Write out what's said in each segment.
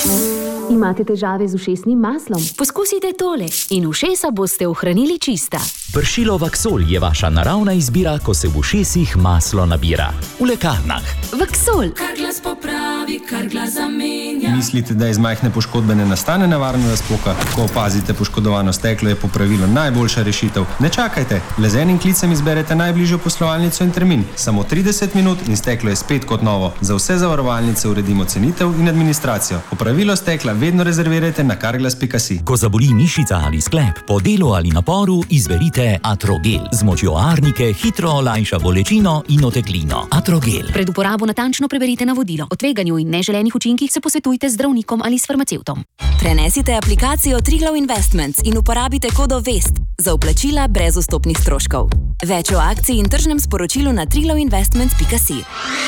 Imate težave z ušesnim maslom? Poskusite tole in ušesa boste ohranili čista. Pršilo Vaksol je vaša naravna izbira, ko se v ušesih maslo nabira. V lekarnah. Vaksol. Kar glas popravi, kar glas zamenja. Mislite, da iz majhne poškodbe ne nastane nevarna razpoka? Ko opazite poškodovano steklo, je popravilo najboljša rešitev. Ne čakajte, le z enim klicem izberete najbližjo poslovalnico in termin. Samo 30 minut in steklo je spet kot novo. Za vse zavarovalnice uredimo cenitev in administracijo. Popravilo stekla vedno rezervirajte na carglass.si. Ko zaboli mišica ali sklep, po delu ali naporu, izberite Atrogel. Z močjo arnike hitro olajša bolečino in oteklino. Atrogel. Pred uporabo natančno preberite navodilo. O tveganju in neželenih učinkih se posvetujte z zdravnikom ali s farmacevtom. Prenesite aplikacijo Triglav Investments in uporabite kodo VEST za vplačila brez vstopnih stroškov. Več o akciji in tržnem sporočilu na triglavinvestments.si.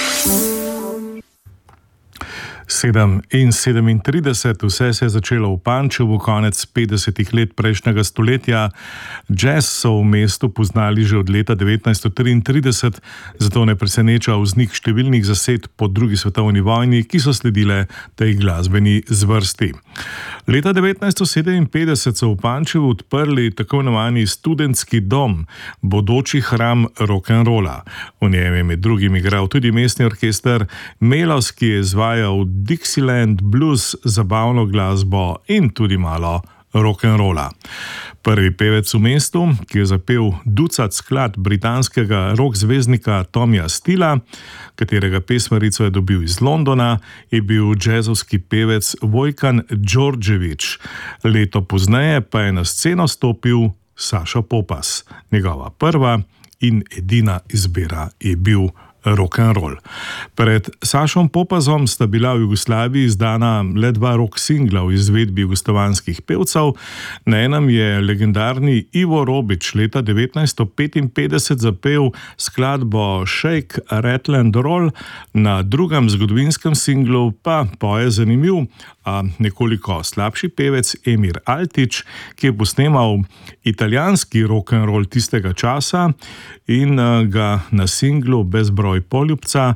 7:37, vse se je začelo v Pančevu konec 50. let prejšnjega stoletja. Jazz so v mestu poznali že od leta 1933, zato ne preseneča vznik številnih zased po drugi svetovni vojni, ki so sledile tej glasbeni zvrsti. Leta 1957 so v Pančevu odprli tako imenovani študentski dom, bodoči hram rock'n'rolla. V njem je med drugim igral tudi mestni orkester Melos, ki je izvajal Dixieland, blues, zabavno glasbo in tudi malo rock'n'rolla. Prvi pevec v mestu, ki je zapel ducat skladb britanskega rock zvezdnika Tomija Steela, katerega pesmarico je dobil iz Londona, je bil džezovski pevec Vojkan Đorđević. Leto pozneje pa je na sceno stopil Saša Popas. Njegova prva in edina izbira je bil rock'n'roll. Pred Sašom Popazom sta bila v Jugoslaviji izdana le 2 rock singla v izvedbi jugoslovanskih pevcev. Na enem je legendarni Ivo Robić leta 1955 zapel skladbo Shake, Rattle and Roll, na drugem zgodovinskem singlu pa poje zanimiv, a nekoliko slabši pevec Emir Altić, ki je posnemal italijanski rock'n'roll tistega časa in ga na singlu Bezbroj poljubca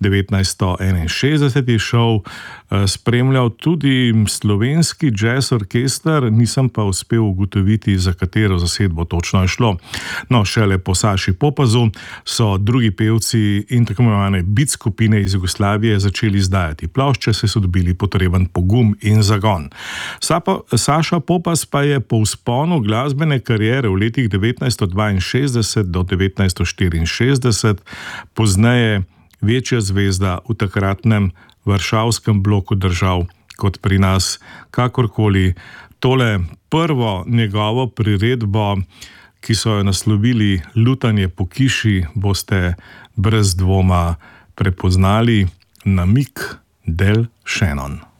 1961 je šel spremljal tudi slovenski jazz orkester, nisem pa uspel ugotoviti, za katero zasedbo točno je šlo. No, šele po Saši Popazu so drugi pevci in tako imenovane beat skupine iz Jugoslavije začeli izdajati plošče, saj so dobili potreben pogum in zagon. Saša Popaz pa je po vzponu glasbene kariere v letih 1962 do 1964 pozneje večja zvezda v takratnem varšavskem bloku držav kot pri nas. Kakorkoli, tole prvo njegovo priredbo, ki so jo naslovili Lutanje po kiši, boste brez dvoma prepoznali. Namig del Shannon.